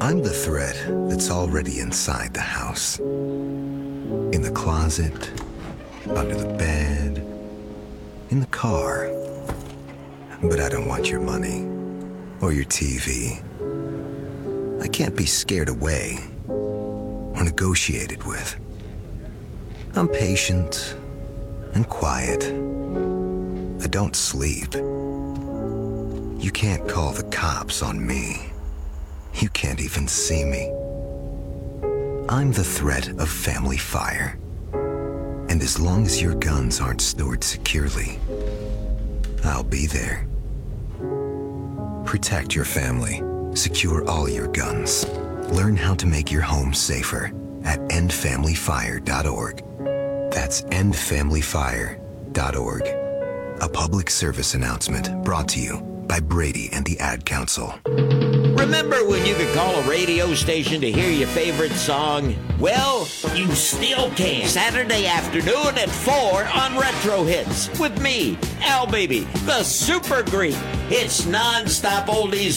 I'm the threat that's already inside the house. In the closet, under the bed, in the car. But I don't want your money or your TV. I can't be scared away or negotiated with. I'm patient and quiet. I don't sleep. You can't call the cops on me. You can't even see me. I'm the threat of family fire. And as long as your guns aren't stored securely, I'll be there. Protect your family. Secure all your guns. Learn how to make your home safer at endfamilyfire.org. That's endfamilyfire.org. A public service announcement brought to you by Brady and the Ad Council. Remember when you could call a radio station to hear your favorite song? Well, you still can. Saturday afternoon at 4 on Retro Hits with me, Al Baby, the Super Greek. It's non-stop oldies